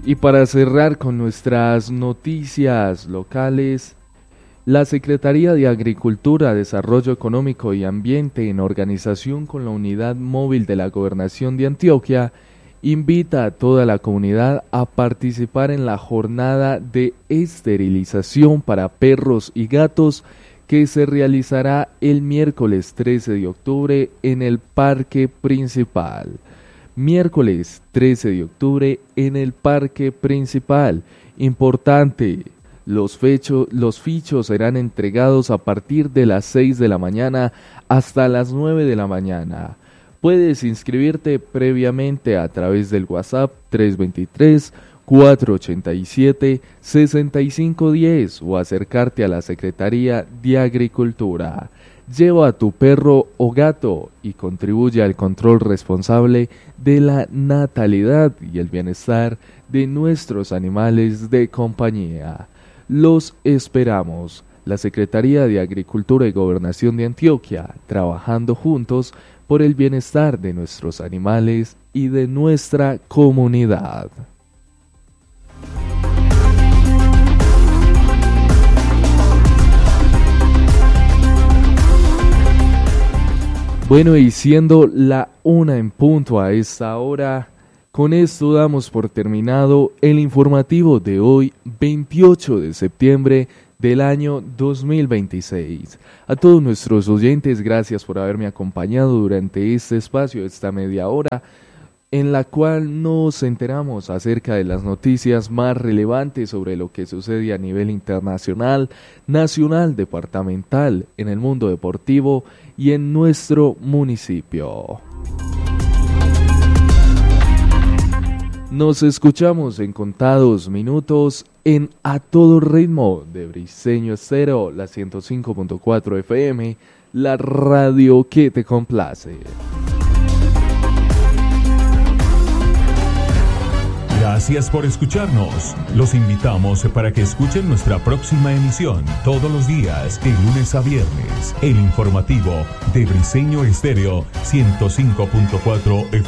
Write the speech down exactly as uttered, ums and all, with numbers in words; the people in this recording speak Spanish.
Y para cerrar con nuestras noticias locales, la Secretaría de Agricultura, Desarrollo Económico y Ambiente, en organización con la Unidad Móvil de la Gobernación de Antioquia, invita a toda la comunidad a participar en la jornada de esterilización para perros y gatos que se realizará el miércoles trece de octubre en el Parque Principal. Miércoles trece de octubre en el Parque Principal. Importante, los, fecho, los fichos serán entregados a partir de las seis de la mañana hasta las nueve de la mañana. Puedes inscribirte previamente a través del WhatsApp tres dos tres, cuatro ocho siete, seis cinco uno cero o acercarte a la Secretaría de Agricultura. Lleva a tu perro o gato y contribuye al control responsable de la natalidad y el bienestar de nuestros animales de compañía. Los esperamos. La Secretaría de Agricultura y Gobernación de Antioquia, trabajando juntos por el bienestar de nuestros animales y de nuestra comunidad. Bueno, y siendo la una en punto a esta hora, con esto damos por terminado el informativo de hoy, veintiocho de septiembre del año dos mil veintiséis. A todos nuestros oyentes, gracias por haberme acompañado durante este espacio, esta media hora, en la cual nos enteramos acerca de las noticias más relevantes sobre lo que sucede a nivel internacional, nacional, departamental, en el mundo deportivo y en nuestro municipio. Nos escuchamos en contados minutos en A Todo Ritmo de Briseño Estéreo, la ciento cinco punto cuatro F M, la radio que te complace. Gracias por escucharnos. Los invitamos para que escuchen nuestra próxima emisión todos los días, de lunes a viernes. El informativo de Briseño Estéreo ciento cinco punto cuatro F M.